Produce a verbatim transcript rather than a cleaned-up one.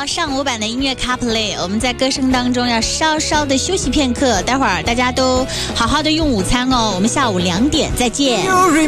上午版的音乐 CarPlay， 我们在歌声当中要稍稍的休息片刻，待会儿大家都好好的用午餐哦。我们下午两点再见。